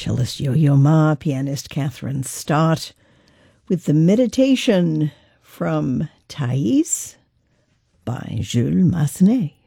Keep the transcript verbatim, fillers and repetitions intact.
Cellist Yo-Yo Ma, pianist Catherine Stott, with the Meditation from Thais by Jules Massenet.